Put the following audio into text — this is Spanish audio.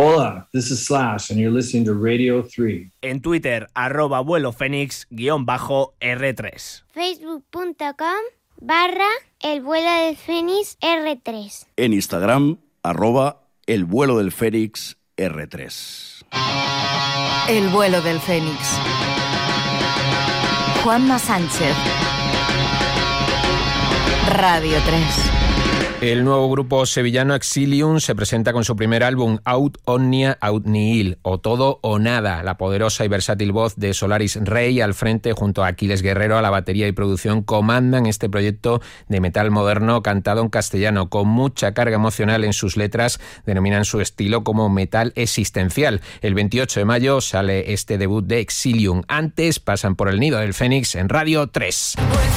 Hola, this is Slash and you're listening to Radio 3. En Twitter, @vuelofenix_R3. Facebook.com/El Vuelo del Fénix R3. En Instagram, @El Vuelo del Fénix R3. El Vuelo del Fénix. Juanma Sánchez. Radio 3. El nuevo grupo sevillano Exilium se presenta con su primer álbum, Aut Omnia Aut Nihil, o Todo o Nada. La poderosa y versátil voz de Solaris Rey al frente, junto a Aquiles Guerrero a la batería y producción, comandan este proyecto de metal moderno cantado en castellano, con mucha carga emocional en sus letras. Denominan su estilo como metal existencial. El 28 de mayo sale este debut de Exilium. Antes pasan por el Nido del Fénix en Radio 3.